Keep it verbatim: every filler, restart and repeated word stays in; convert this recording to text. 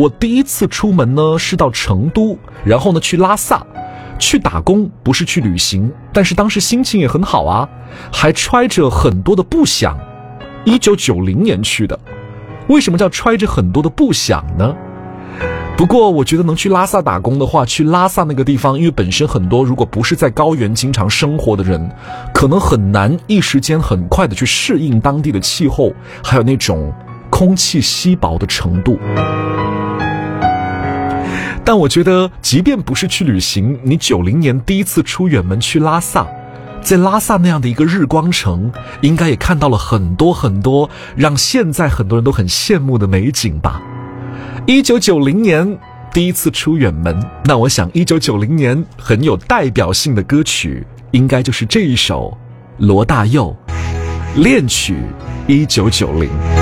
我第一次出门呢是到成都，然后呢去拉萨，去打工，不是去旅行，但是当时心情也很好啊，还揣着很多的不想。一九九零年去的，为什么叫揣着很多的不想呢？不过我觉得能去拉萨打工的话，去拉萨那个地方，因为本身很多如果不是在高原经常生活的人，可能很难一时间很快的去适应当地的气候，还有那种空气稀薄的程度。但我觉得即便不是去旅行，你九零年第一次出远门去拉萨，在拉萨那样的一个日光城，应该也看到了很多很多让现在很多人都很羡慕的美景吧。一九九零年第一次出远门，那我想一九九零年很有代表性的歌曲应该就是这一首罗大佑恋曲一九九零。